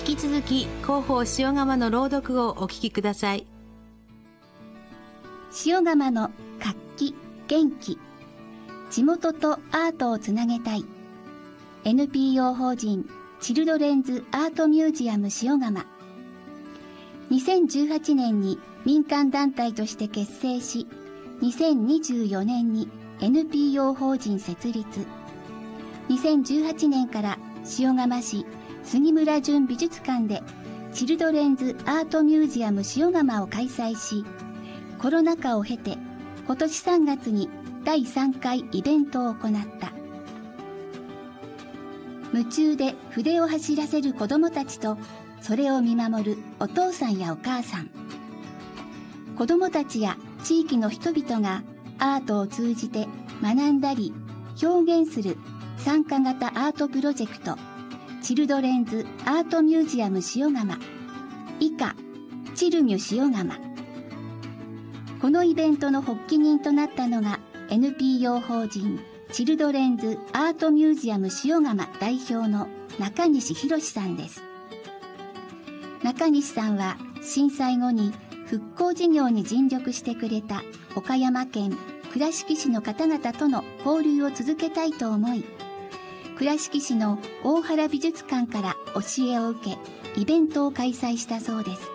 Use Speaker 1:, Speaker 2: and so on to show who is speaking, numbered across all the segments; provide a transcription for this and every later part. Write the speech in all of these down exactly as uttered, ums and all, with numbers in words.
Speaker 1: 引き続き広報塩釜の朗読をお聞きください。
Speaker 2: 塩釜の活気元気、地元とアートをつなげたい エヌピーオー 法人チルドレンズアートミュージアム塩釜。にせんじゅうはちねんに民間団体として結成し、にせんにじゅうよねんに エヌピーオー 法人設立。にせんじゅうはちねんから塩釜市杉村淳美術館でチルドレンズアートミュージアム塩釜を開催し、コロナ禍を経て今年さんがつにだいさんかいイベントを行った。夢中で筆を走らせる子どもたちと、それを見守るお父さんやお母さん、子どもたちや地域の人々がアートを通じて学んだり表現する参加型アートプロジェクトチルドレンズアートミュージアム塩釜以下チルミュ塩釜。このイベントの発起人となったのが エヌピーオー 法人チルドレンズアートミュージアム塩釜代表の中西博さんです。中西さんは震災後に復興事業に尽力してくれた岡山県倉敷市の方々との交流を続けたいと思い、倉敷市の大原美術館から教えを受け、イベントを開催したそうです。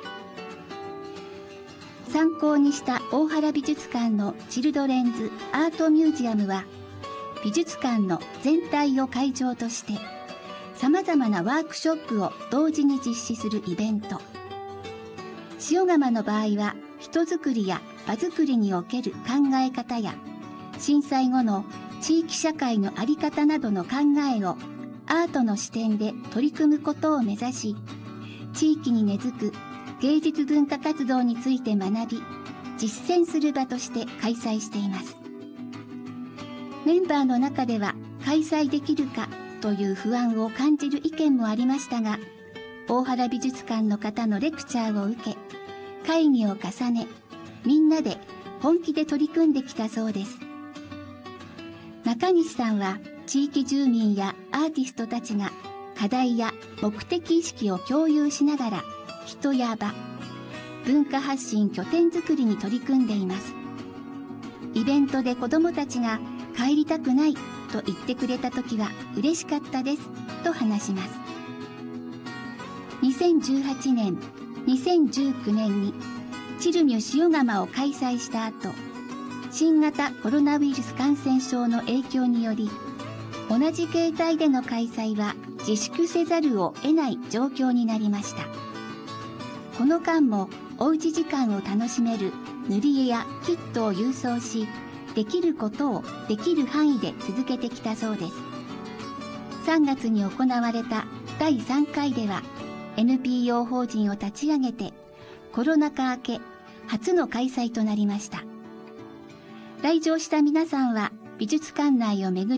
Speaker 2: 参考にした大原美術館のチルドレンズアートミュージアムは、美術館の全体を会場として、さまざまなワークショップを同時に実施するイベント。塩釜の場合は、人づくりや場づくりにおける考え方や、震災後の地域社会の在り方などの考えをアートの視点で取り組むことを目指し、地域に根付く芸術文化活動について学び、実践する場として開催しています。メンバーの中では開催できるかという不安を感じる意見もありましたが、大原美術館の方のレクチャーを受け、会議を重ね、みんなで本気で取り組んできたそうです。中西さんは地域住民やアーティストたちが課題や目的意識を共有しながら人や場、文化発信拠点づくりに取り組んでいます。イベントで子どもたちが帰りたくないと言ってくれた時は嬉しかったですと話します。にせんじゅうはちねん、にせんじゅうきゅうねんにチルミュ塩釜を開催した後、新型コロナウイルス感染症の影響により、同じ形態での開催は自粛せざるを得ない状況になりました。この間もおうち時間を楽しめる塗り絵やキットを郵送し、できることをできる範囲で続けてきたそうです。さんがつに行われただいさんかいでは エヌピーオー 法人を立ち上げてコロナ禍明け初の開催となりました。来場した皆さんは美術館内を巡り